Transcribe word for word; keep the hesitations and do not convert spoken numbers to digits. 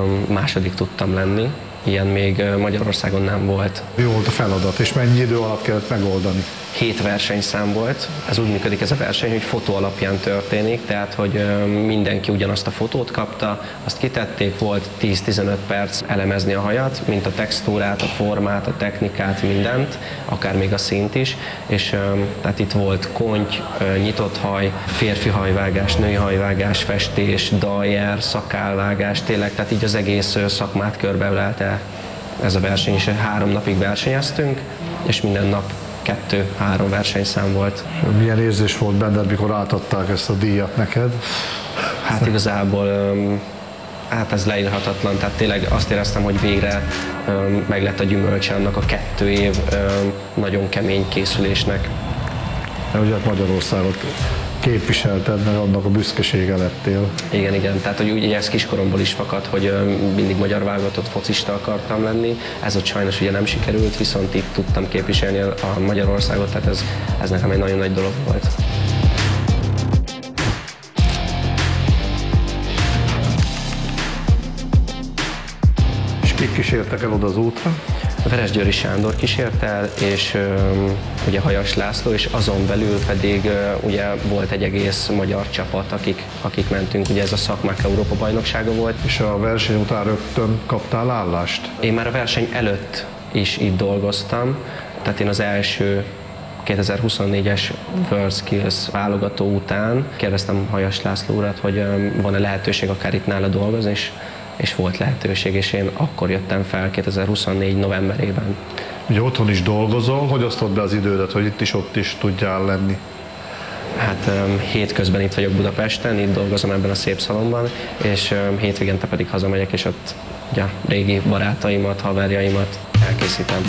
második tudtam lenni. Ilyen még Magyarországon nem volt. Mi volt a feladat, és mennyi idő alatt kellett megoldani? Hét versenyszám volt. Ez úgy működik ez a verseny, hogy fotó alapján történik, tehát hogy mindenki ugyanazt a fotót kapta, azt kitették, volt tíz-tizenöt perc elemezni a hajat, mint a textúrát, a formát, a technikát, mindent, akár még a színt is, és tehát itt volt konty, nyitott haj, férfi hajvágás, női hajvágás, festés, dajer, szakállvágás, tényleg, tehát így az egész szakmát körbeölelte ez a verseny, és három napig versenyeztünk, és minden nap kettő-három versenyszám volt. Milyen érzés volt benned, mikor átadták ezt a díjat neked? Hát igazából hát ez leírhatatlan, tehát tényleg azt éreztem, hogy végre meg lett a gyümölcse annak a kettő év nagyon kemény készülésnek. De ugye Magyarországot képviselted, meg annak a büszkesége lettél. Igen, igen, tehát hogy ugye ez kiskoromból is fakad, hogy mindig magyar válogatott focista akartam lenni. Ez ott sajnos ugye nem sikerült, viszont itt tudtam képviselni a Magyarországot, tehát ez, ez nekem egy nagyon nagy dolog volt. És kik kísértek el oda az útra? Veresgyőri Sándor kísért el, és um, ugye Hajas László, és azon belül pedig uh, ugye volt egy egész magyar csapat, akik, akik mentünk, ugye ez a szakmák Európa bajnoksága volt. És a verseny után rögtön kaptál állást? Én már a verseny előtt is itt dolgoztam, tehát én az első kétezer-huszonnégyes WorldSkills válogató után kérdeztem Hajas László urat, hogy um, van-e lehetőség akár itt nála dolgozni, és és volt lehetőség, és én akkor jöttem fel kétezer-huszonnégy novemberében. Ugye otthon is dolgozol, hogy osztod be az idődet, hogy itt is, ott is tudjál lenni? Hát um, hétközben itt vagyok Budapesten, itt dolgozom ebben a szép szalomban, és um, hétvégente pedig hazamegyek, és ott ugye, régi barátaimat, haverjaimat elkészítem.